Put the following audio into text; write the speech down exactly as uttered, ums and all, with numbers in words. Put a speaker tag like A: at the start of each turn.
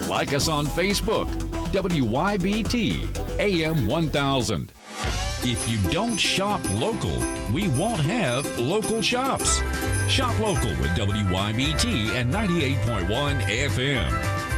A: Like us on Facebook, W Y B T A M one thousand. If you don't shop local, we won't have local shops. Shop local with W Y B T and ninety-eight point one F M.